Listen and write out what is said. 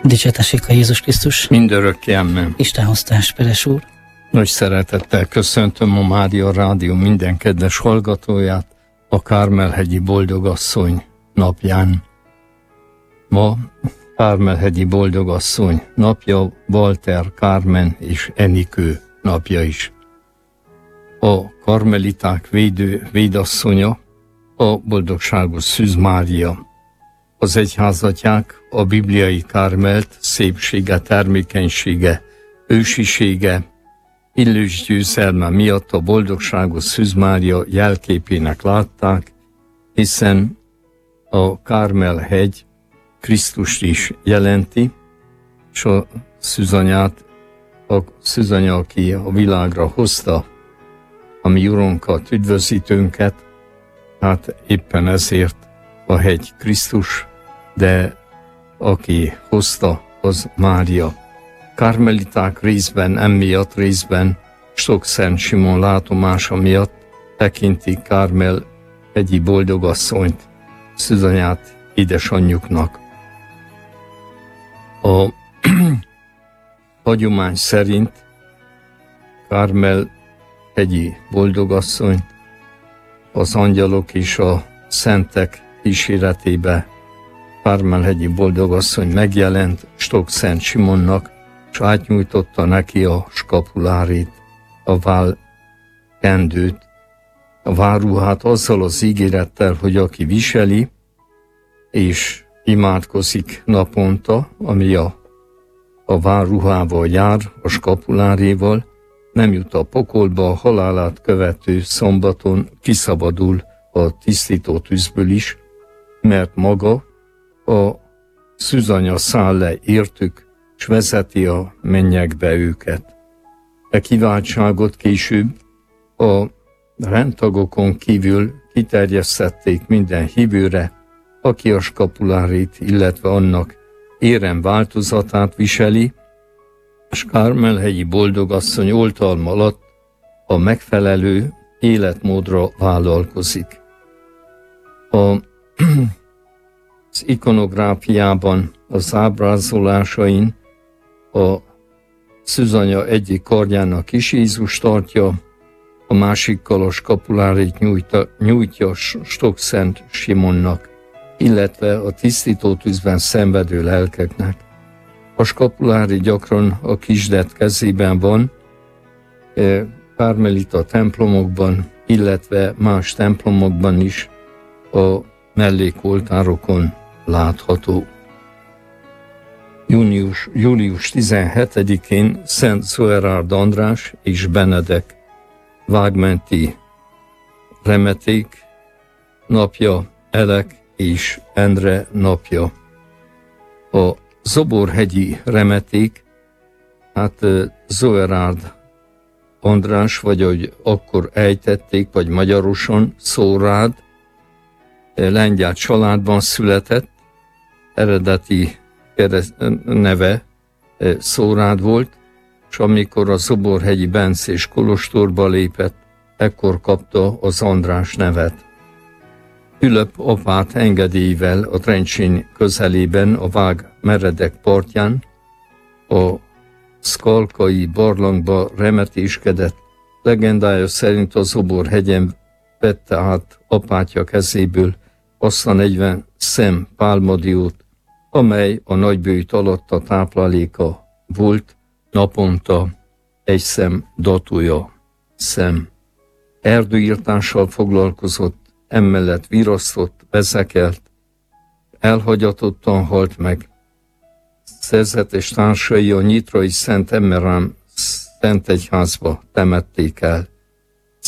Dicsértessék a Jézus Krisztus. Mindörökké, amen. Isten hoztás, Peres úr. Nagy szeretettel köszöntöm a Mária Rádió minden kedves hallgatóját a Kármel-hegyi Boldogasszony napján. Ma Kármel-hegyi Boldogasszony napja, Walter, Kármen és Enikő napja is. A karmeliták védasszonya, a boldogságos Szűz Mária. Az egyházatják a bibliai Kármelt szépsége, termékenysége, ősisége, illős győzelme miatt a boldogságos Szűz Mária jelképének látták, hiszen a Kármel-hegy Krisztust is jelenti, és a szűzanyát, a szűzanya, aki a világra hozta a mi Urunkat, üdvözítőnket, hát éppen ezért a hegy Krisztus, de aki hozta, az Mária. Karmeliták részben emiatt, részben sok Szent Simon látomása miatt tekintik Kármel-hegyi boldogasszonyt, szűzanyát édesanyjuknak. A hagyomány szerint Kármel-hegyi boldogasszonyt az angyalok és a szentek kíséretébe Kármel-hegyi boldogasszony megjelent Stok Szent Simonnak, és átnyújtotta neki a skapulárit, a vállkendőt, a várruhát azzal az ígérettel, hogy aki viseli és imádkozik naponta, ami a várruhával jár, a skapuláréval, nem jut a pokolba, a halálát követő szombaton kiszabadul a tisztító tűzből is, mert maga a szűzanya száll le értük, és vezeti a mennyekbe őket. E kiváltságot később a rendtagokon kívül kiterjesztették minden hívőre, aki a skapulárit, illetve annak érem változatát viseli, és Kármel-hegyi boldogasszony oltalma alatt a megfelelő életmódra vállalkozik. Az ikonográfiában, az ábrázolásain a szűzanya egyik karján a kis Jézus tartja, a másikkal a skapulárit nyújtja Stok Szent Simonnak, illetve a tisztítótűzben szenvedő lelkeknek. A skapulári gyakran a kisdet kezében van, kármelita templomokban, illetve más templomokban is a mellékoltárokon látható. Július 17-én Szent Zoerárd András és Benedek vágmenti remeték napja, Elek és Endre napja. A zoborhegyi remeték, hát Zoerárd András, vagy ahogy akkor ejtették, vagy magyarosan Szórád, lengyel családban született, eredeti neve Szórád volt, és amikor a zoborhegyi bencés kolostorba lépett, ekkor kapta az András nevet. Fülöp apát engedélyével a Trencsén közelében, a Vág meredek partján, a Szkalkai barlangba remetéskedett. Legendája szerint a Zoborhegyen vette át apátja kezéből azt a 40 szem pálmadiót, amely a nagybőjt alatt a tápláléka volt, naponta egy szem datója szem. Erdőírtással foglalkozott, emellett virasztott, vezekelt, elhagyatottan halt meg. Szerzetes társai a nyitrai Szent Emmerám Szent Egyházba temették el.